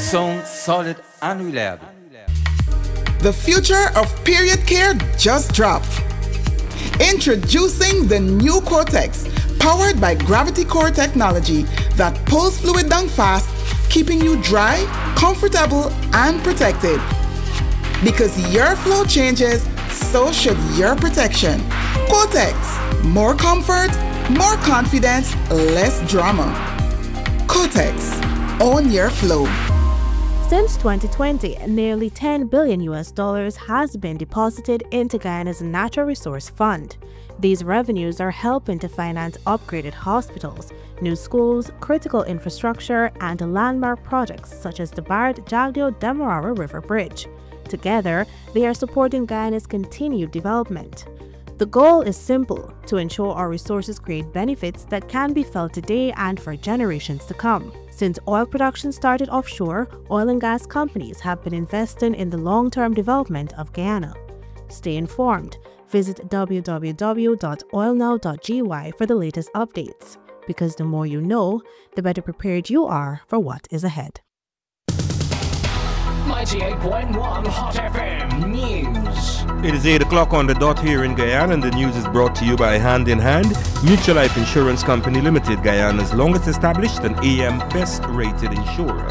Sound solid and reliable. The future of period care just dropped. Introducing the new Cortex, powered by Gravity Core technology that pulls fluid down fast, keeping you dry, comfortable, and protected. Because your flow changes, so should your protection. Cortex, more comfort, more confidence, less drama. Cortex, own your flow. Since 2020, nearly $10 billion has been deposited into Guyana's Natural Resource Fund. These revenues are helping to finance upgraded hospitals, new schools, critical infrastructure, and landmark projects such as the Barrett Jagdeo Demerara River Bridge. Together, they are supporting Guyana's continued development. The goal is simple: to ensure our resources create benefits that can be felt today and for generations to come. Since oil production started offshore, oil and gas companies have been investing in the long-term development of Guyana. Stay informed. Visit www.oilnow.gy for the latest updates, because the more you know, the better prepared you are for what is ahead. 98.1 Hot FM News. It is 8 o'clock on the dot here in Guyana, and the news is brought to you by Hand in Hand, Mutual Life Insurance Company Limited, Guyana's longest established and AM best rated insurer.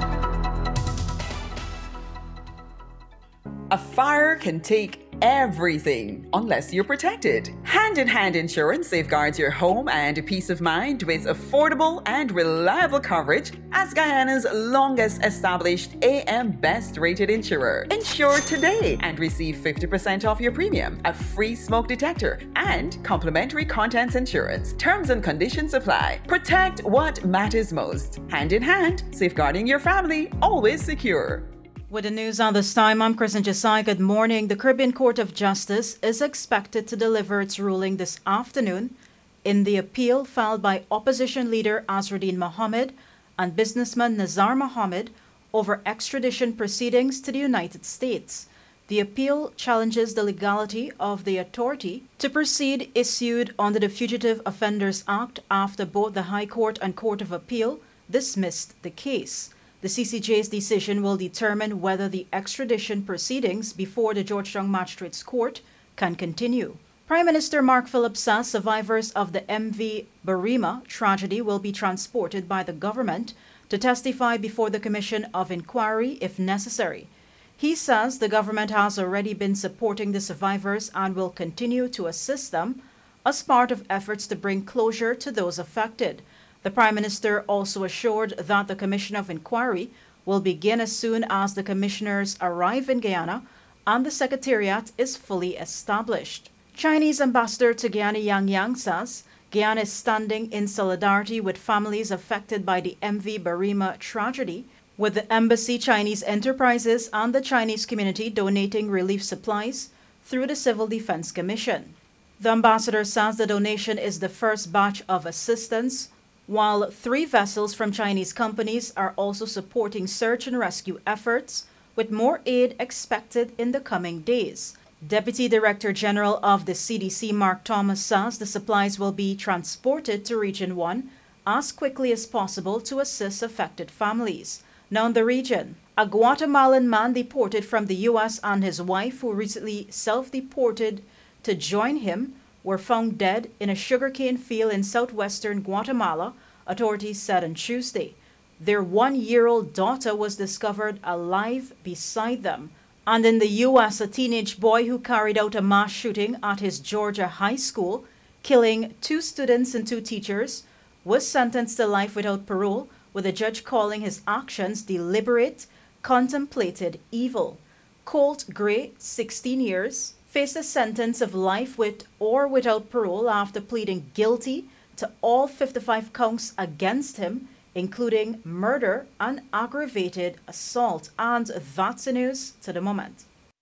A fire can take everything unless you're protected. Hand in Hand Insurance safeguards your home and peace of mind with affordable and reliable coverage as Guyana's longest established AM best rated insurer. Insure today and receive 50% off your premium, a free smoke detector, and complimentary contents insurance. Terms and conditions apply. Protect what matters most. Hand in Hand, safeguarding your family, always secure. With the news on this time, I'm Kristen Jasai. Good morning. The Caribbean Court of Justice is expected to deliver its ruling this afternoon in the appeal filed by opposition leader Azruddin Mohammed and businessman Nazar Mohammed over extradition proceedings to the United States. The appeal challenges the legality of the authority to proceed issued under the Fugitive Offenders Act after both the High Court and Court of Appeal dismissed the case. The CCJ's decision will determine whether the extradition proceedings before the Georgetown Magistrates Court can continue. Prime Minister Mark Phillips says survivors of the MV Barima tragedy will be transported by the government to testify before the Commission of Inquiry if necessary. He says the government has already been supporting the survivors and will continue to assist them as part of efforts to bring closure to those affected. The Prime Minister also assured that the Commission of Inquiry will begin as soon as the commissioners arrive in Guyana and the Secretariat is fully established. Chinese Ambassador to Guyana Yang Yang says Guyana is standing in solidarity with families affected by the MV Barima tragedy, with the Embassy, Chinese enterprises, and the Chinese community donating relief supplies through the Civil Defense Commission. The ambassador says the donation is the first batch of assistance, while 3 vessels from Chinese companies are also supporting search and rescue efforts, with more aid expected in the coming days. Deputy Director General of the CDC, Mark Thomas, says the supplies will be transported to Region 1 as quickly as possible to assist affected families. Now in the region, a Guatemalan man deported from the U.S. and his wife, who recently self-deported to join him, were found dead in a sugarcane field in southwestern Guatemala, authorities said on Tuesday. Their 1-year-old daughter was discovered alive beside them. And in the U.S., a teenage boy who carried out a mass shooting at his Georgia high school, killing 2 students and 2 teachers, was sentenced to life without parole, with a judge calling his actions deliberate, contemplated evil. Colt Gray, 16 years, faced a sentence of life with or without parole after pleading guilty to all 55 counts against him, including murder and aggravated assault. And that's the news to the moment.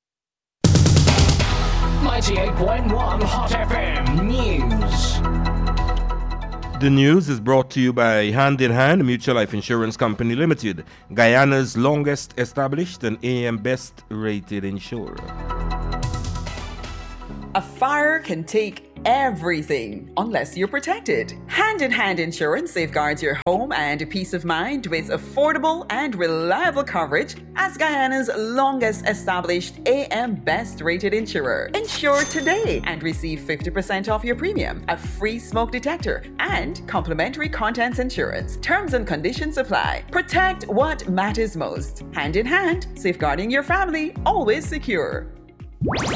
98.1 Hot FM News. The news is brought to you by Hand in Hand, Mutual Life Insurance Company Limited, Guyana's longest established and AM best rated insurer. A fire can take everything unless you're protected. Hand-in-Hand Insurance safeguards your home and peace of mind with affordable and reliable coverage as Guyana's longest established AM Best rated insurer. Insure today and receive 50% off your premium, a free smoke detector, and complimentary contents insurance. Terms and conditions apply. Protect what matters most. Hand in hand, safeguarding your family, always secure.